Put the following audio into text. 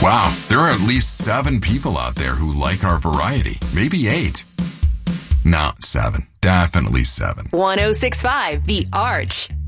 Wow, there are at least 7 people out there who like our variety. Maybe 8. No, 7. Definitely 7. 1065 The Arch.